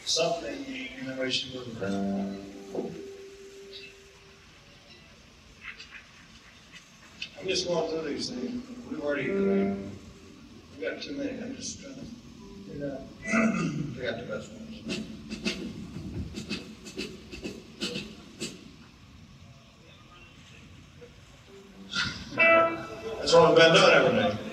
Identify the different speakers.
Speaker 1: something in the way she moved around. I'm just going through these things. We've already, we got too many. I'm just trying to figure out the best ones. That's what we've been doing every day.